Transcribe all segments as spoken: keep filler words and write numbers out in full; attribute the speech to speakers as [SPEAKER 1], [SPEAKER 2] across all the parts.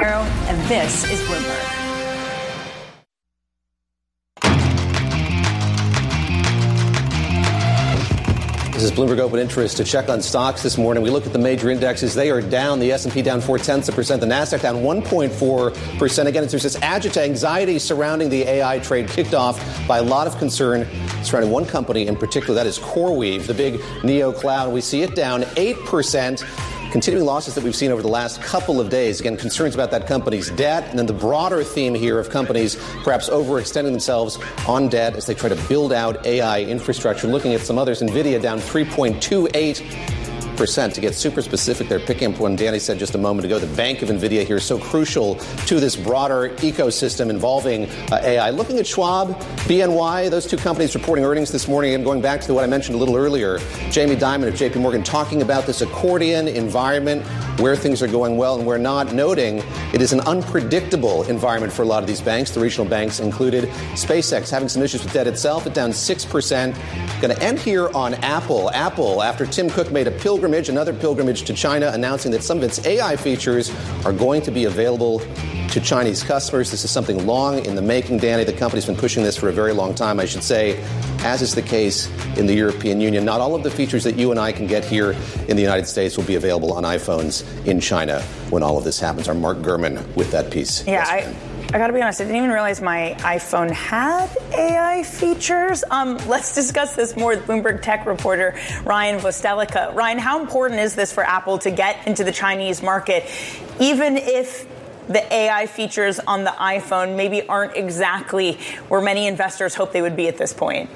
[SPEAKER 1] And this is Bloomberg.
[SPEAKER 2] This is Bloomberg Open Interest. To check on stocks this morning, we look at the major indexes. They are down. The S and P down four-tenths of a percent. The NASDAQ down one point four percent. Again, there's this agita, anxiety surrounding the A I trade, kicked off by a lot of concern surrounding one company in particular. That is CoreWeave, the big neo cloud. We see it down eight percent. Continuing losses that we've seen over the last couple of days. Again, concerns about that company's debt, and then the broader theme here of companies perhaps overextending themselves on debt as they try to build out A I infrastructure. Looking at some others, NVIDIA down three point two eight percent. To get super specific, they're picking up what Danny said just a moment ago. The bank of NVIDIA here is so crucial to this broader ecosystem involving uh, A I. Looking at Schwab, B N Y, those two companies reporting earnings this morning. And going back to what I mentioned a little earlier, Jamie Dimon of J P Morgan talking about this accordion environment, where things are going well and where not, noting it is an unpredictable environment for a lot of these banks, the regional banks included. SpaceX having some issues with debt itself, it down six percent. Going to end here on Apple. Apple, after Tim Cook made a pilgrimage, another pilgrimage to China, announcing that some of its A I features are going to be available to Chinese customers. This is something long in the making, Danny. The company's been pushing this for a very long time, I should say, as is the case in the European Union. Not all of the features that you and I can get here in the United States will be available on iPhones in China when all of this happens. Our Mark Gurman with that piece.
[SPEAKER 1] Yeah, I, I got to be honest, I didn't even realize my iPhone had A I features. Um, let's discuss this more with Bloomberg Tech reporter Ryan Vostelica. Ryan, how important is this for Apple to get into the Chinese market, even if the A I features on the iPhone maybe aren't exactly where many investors hope they would be at this point?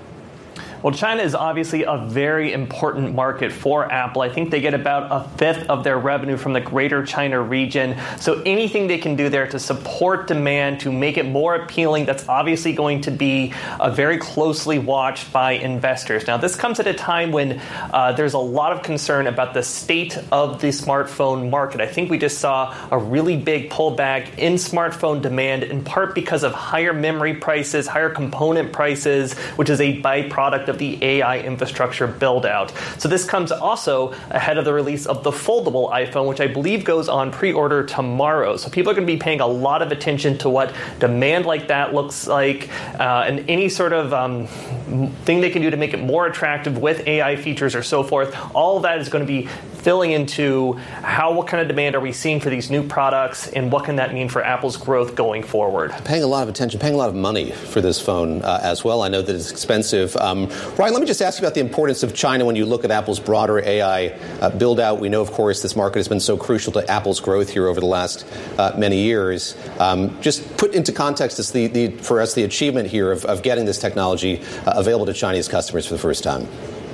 [SPEAKER 3] Well, China is obviously a very important market for Apple. I think they get about a fifth of their revenue from the greater China region. So anything they can do there to support demand, to make it more appealing, that's obviously going to be uh, very closely watched by investors. Now, this comes at a time when uh, there's a lot of concern about the state of the smartphone market. I think we just saw a really big pullback in smartphone demand, in part because of higher memory prices, higher component prices, which is a byproduct of the A I infrastructure build out. So this comes also ahead of the release of the foldable iPhone, which I believe goes on pre-order tomorrow. So people are going to be paying a lot of attention to what demand like that looks like, uh, and any sort of um, thing they can do to make it more attractive with A I features or so forth. All of that is going to be filling into how, what kind of demand are we seeing for these new products, and what can that mean for Apple's growth going forward?
[SPEAKER 2] Paying a lot of attention, paying a lot of money for this phone uh, as well. I know that it's expensive. Um, Ryan, let me just ask you about the importance of China when you look at Apple's broader A I uh, build-out. We know, of course, this market has been so crucial to Apple's growth here over the last uh, many years. Um, just put into context this, the, the, for us the achievement here of, of getting this technology uh, available to Chinese customers for the first time.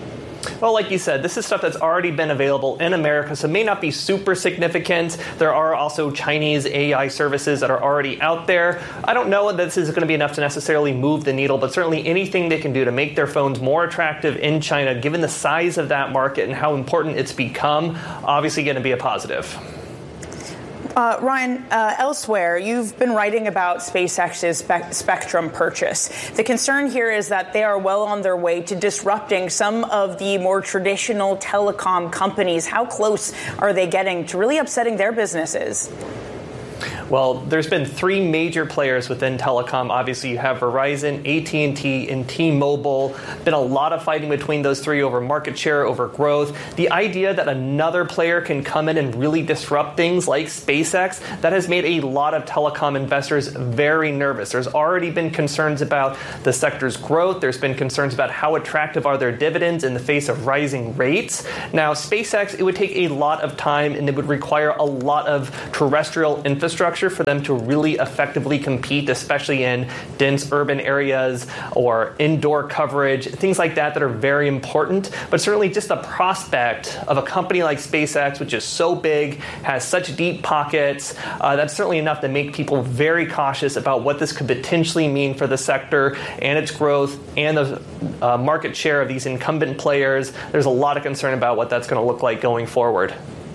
[SPEAKER 3] Well, like you said, this is stuff that's already been available in America, so it may not be super significant. There are also Chinese A I services that are already out there. I don't know that this is going to be enough to necessarily move the needle, but certainly anything they can do to make their phones more attractive in China, given the size of that market and how important it's become, obviously going to be a positive.
[SPEAKER 1] Uh, Ryan, uh, elsewhere, you've been writing about SpaceX's spe- spectrum purchase. The concern here is that they are well on their way to disrupting some of the more traditional telecom companies. How close are they getting to really upsetting their businesses?
[SPEAKER 3] Well, there's been three major players within telecom. Obviously, you have Verizon, A T and T, and T-Mobile. Been a lot of fighting between those three over market share, over growth. The idea that another player can come in and really disrupt things like SpaceX, that has made a lot of telecom investors very nervous. There's already been concerns about the sector's growth. There's been concerns about how attractive are their dividends in the face of rising rates. Now, SpaceX, it would take a lot of time, and it would require a lot of terrestrial infrastructure for them to really effectively compete, especially in dense urban areas or indoor coverage, things like that that are very important. But certainly just the prospect of a company like SpaceX, which is so big, has such deep pockets, uh, that's certainly enough to make people very cautious about what this could potentially mean for the sector and its growth and the uh, market share of these incumbent players. There's a lot of concern about what that's going to look like going forward.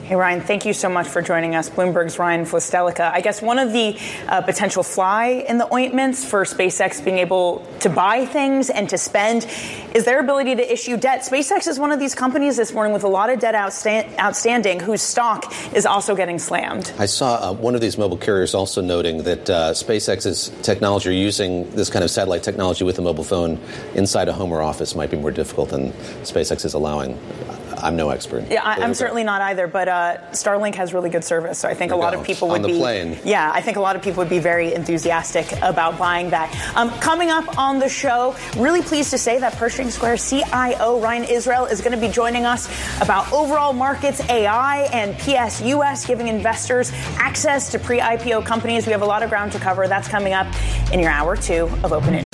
[SPEAKER 1] Hey, Ryan, thank you so much for joining us. Bloomberg's Ryan Vostelica. I guess one of the uh, potential fly in the ointments for SpaceX being able to buy things and to spend is their ability to issue debt. SpaceX is one of these companies this morning with a lot of debt outsta- outstanding whose stock is also getting slammed.
[SPEAKER 2] I saw uh, one of these mobile carriers also noting that uh, SpaceX's technology, or using this kind of satellite technology with a mobile phone inside a home or office, might be more difficult than SpaceX is allowing. I'm no expert.
[SPEAKER 1] Yeah, I, I'm certainly not either, but uh, Starlink has really good service, so I think a lot
[SPEAKER 2] go.
[SPEAKER 1] of people would
[SPEAKER 2] on the
[SPEAKER 1] be.
[SPEAKER 2] Plane.
[SPEAKER 1] Yeah, I think a lot of people would be very enthusiastic about buying that. Um, coming up on the show, really pleased to say that Pershing Square C I O Ryan Israel is going to be joining us about overall markets, A I, and P S U S, giving investors access to pre-I P O companies. We have a lot of ground to cover. That's coming up in your hour two of Open Insight.